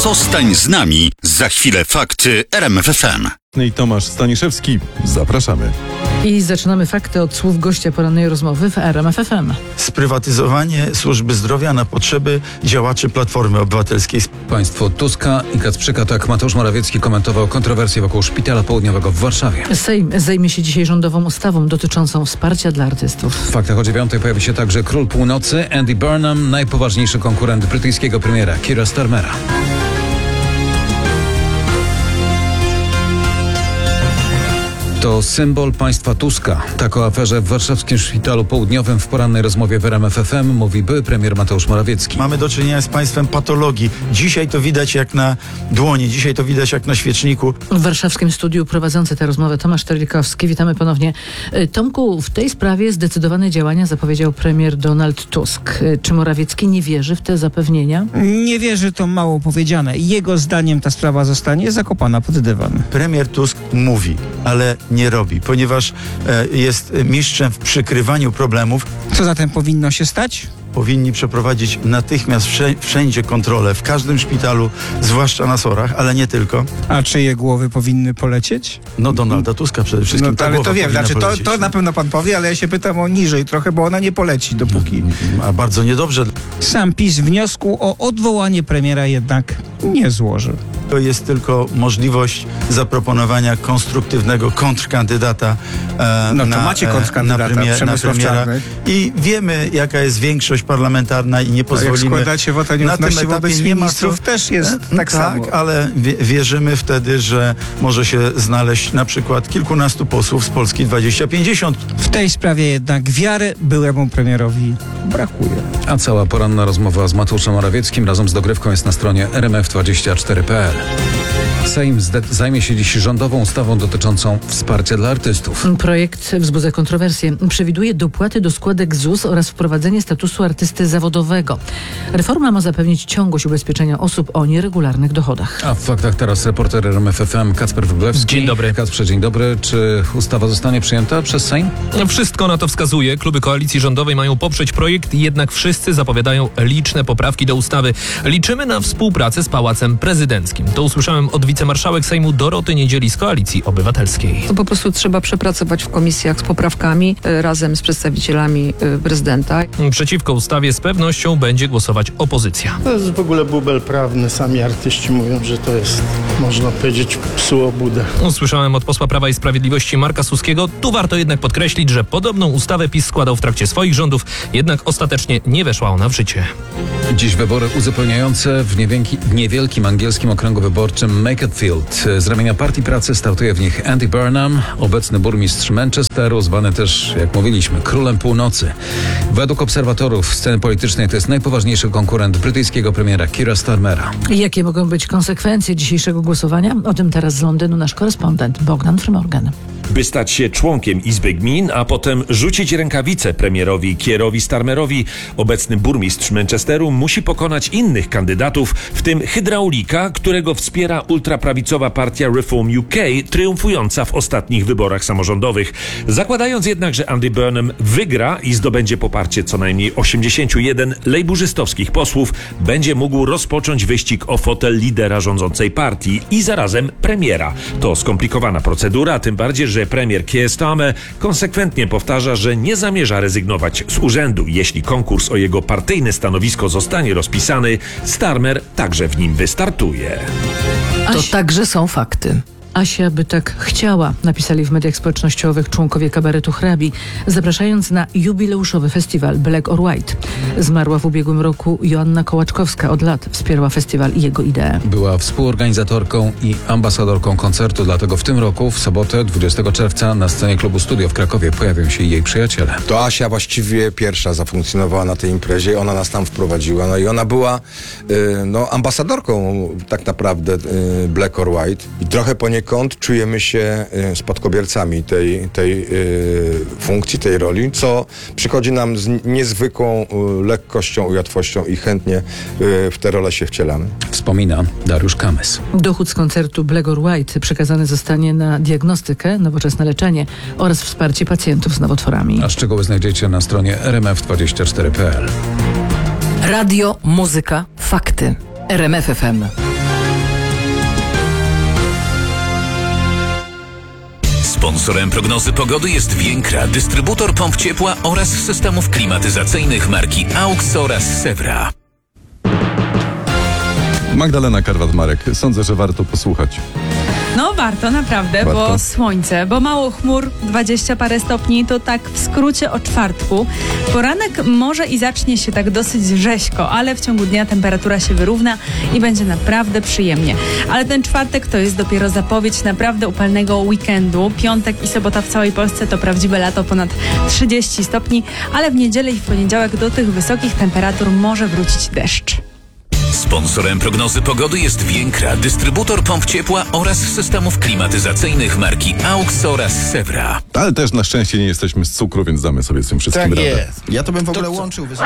Zostań z nami. Za chwilę fakty RMF FM. I Tomasz Staniszewski. Zapraszamy. I zaczynamy fakty od słów gościa porannej rozmowy w RMF FM. Sprywatyzowanie służby zdrowia na potrzeby działaczy Platformy Obywatelskiej. Państwo Tuska i Kacprzyka, tak Mateusz Morawiecki komentował kontrowersję wokół Szpitala Południowego w Warszawie. Sejm zajmie się dzisiaj rządową ustawą dotyczącą wsparcia dla artystów. W faktach o 9:00 pojawi się także Król Północy, Andy Burnham, najpoważniejszy konkurent brytyjskiego premiera Keira Starmera. To symbol państwa Tuska. Tak o aferze w warszawskim Szpitalu Południowym w porannej rozmowie w RMF FM mówi były premier Mateusz Morawiecki. Mamy do czynienia z państwem patologii. Dzisiaj to widać jak na dłoni, dzisiaj to widać jak na świeczniku. W warszawskim studiu prowadzący tę rozmowę Tomasz Terlikowski. Witamy ponownie. Tomku, w tej sprawie zdecydowane działania zapowiedział premier Donald Tusk. Czy Morawiecki nie wierzy w te zapewnienia? Nie wierzy, to mało powiedziane. Jego zdaniem ta sprawa zostanie zakopana pod dywan. Premier Tusk mówi, ale nie robi, ponieważ jest mistrzem w przykrywaniu problemów. Co zatem powinno się stać? Powinni przeprowadzić natychmiast wszędzie kontrolę, w każdym szpitalu, zwłaszcza na SOR-ach, ale nie tylko. A czyje głowy powinny polecieć? No Donalda Tuska przede wszystkim. No, ale to wiem, to na pewno pan powie, ale ja się pytam o niżej trochę, bo ona nie poleci dopóki. A bardzo niedobrze. Sam PiS wniosku o odwołanie premiera jednak nie złoży. To jest tylko możliwość zaproponowania konstruktywnego kontrkandydata macie kontrkandydata, na premiera. I wiemy, jaka jest większość parlamentarna i nie pozwolimy. Jak składacie wotę nieufności wobec ministrów, też jest tak samo. Tak, ale wierzymy wtedy, że może się znaleźć na przykład kilkunastu posłów z Polski 2050. W tej sprawie jednak wiary byłemu premierowi brakuje. A cała poranna rozmowa z Mateuszem Morawieckim razem z dogrywką jest na stronie rmf24.pl. Sejm zajmie się dziś rządową ustawą dotyczącą wsparcia dla artystów. Projekt wzbudza kontrowersje. Przewiduje dopłaty do składek ZUS oraz wprowadzenie statusu artysty zawodowego. Reforma ma zapewnić ciągłość ubezpieczenia osób o nieregularnych dochodach. A w faktach teraz reporter RMF FM Kacper Wróblewski. Dzień dobry. Kacprze, dzień dobry. Czy ustawa zostanie przyjęta przez Sejm? Wszystko na to wskazuje. Kluby koalicji rządowej mają poprzeć projekt, jednak wszyscy zapowiadają liczne poprawki do ustawy. Liczymy na współpracę z Pałacem Prezydenckim. To usłyszałem od wicemarszałek Sejmu Doroty Niedzieli z Koalicji Obywatelskiej. To po prostu trzeba przepracować w komisjach z poprawkami razem z przedstawicielami prezydenta. Przeciwko ustawie z pewnością będzie głosować opozycja. To jest w ogóle bubel prawny. Sami artyści mówią, że to jest, można powiedzieć, psu obłudę. Usłyszałem od posła Prawa i Sprawiedliwości Marka Suskiego. Tu warto jednak podkreślić, że podobną ustawę PiS składał w trakcie swoich rządów, jednak ostatecznie nie weszła ona w życie. Dziś wybory uzupełniające w niewielkim angielskim okręgu wyborczym Macclesfield. Z ramienia Partii Pracy startuje w nich Andy Burnham, obecny burmistrz Manchesteru, zwany też, jak mówiliśmy, Królem Północy. Według obserwatorów sceny politycznej to jest najpoważniejszy konkurent brytyjskiego premiera Keira Starmera. Jakie mogą być konsekwencje dzisiejszego głosowania? O tym teraz z Londynu nasz korespondent Bogdan Frymorgan. By stać się członkiem Izby Gmin, a potem rzucić rękawice premierowi Keirowi Starmerowi, obecny burmistrz Manchesteru musi pokonać innych kandydatów, w tym hydraulika, którego wspiera ultraprawicowa partia Reform UK, triumfująca w ostatnich wyborach samorządowych. Zakładając jednak, że Andy Burnham wygra i zdobędzie poparcie co najmniej 81 lejburzystowskich posłów, będzie mógł rozpocząć wyścig o fotel lidera rządzącej partii i zarazem premiera. To skomplikowana procedura, tym bardziej, że premier Keir Starmer konsekwentnie powtarza, że nie zamierza rezygnować z urzędu. Jeśli konkurs o jego partyjne stanowisko zostanie rozpisany, Starmer także w nim wystartuje. To także są fakty. Asia by tak chciała, napisali w mediach społecznościowych członkowie kabaretu Hrabi, zapraszając na jubileuszowy festiwal Black or White. Zmarła w ubiegłym roku Joanna Kołaczkowska. Od lat wspierała festiwal i jego ideę. Była współorganizatorką i ambasadorką koncertu, dlatego w tym roku, w sobotę 20 czerwca na scenie klubu Studio w Krakowie pojawią się jej przyjaciele. To Asia właściwie pierwsza zafunkcjonowała na tej imprezie, ona nas tam wprowadziła, no i ona była ambasadorką tak naprawdę Black or White i trochę poniekąd czujemy się spadkobiercami tej funkcji, tej roli, co przychodzi nam z niezwykłą lekkością i łatwością i chętnie w tę rolę się wcielamy. Wspomina Dariusz Kamys. Dochód z koncertu Black or White przekazany zostanie na diagnostykę, nowoczesne leczenie oraz wsparcie pacjentów z nowotworami. A szczegóły znajdziecie na stronie rmf24.pl. Radio, muzyka, fakty. RMF FM. Sponsorem prognozy pogody jest Więkra, dystrybutor pomp ciepła oraz systemów klimatyzacyjnych marki AUX oraz Sewra. Magdalena Karwat-Marek. Sądzę, że warto posłuchać. No warto, naprawdę, Warto. bo słońce, bo mało chmur, 20 parę stopni, to tak w skrócie o czwartku. Poranek może i zacznie się tak dosyć rzeźko, ale w ciągu dnia temperatura się wyrówna i będzie naprawdę przyjemnie. Ale ten czwartek to jest dopiero zapowiedź naprawdę upalnego weekendu. Piątek i sobota w całej Polsce to prawdziwe lato, ponad 30 stopni, ale w niedzielę i w poniedziałek do tych wysokich temperatur może wrócić deszcz. Sponsorem prognozy pogody jest Więkra, dystrybutor pomp ciepła oraz systemów klimatyzacyjnych marki AUX oraz Sewra. Ale też na szczęście nie jesteśmy z cukru, więc damy sobie z tym wszystkim radę. Ja to bym w ogóle łączył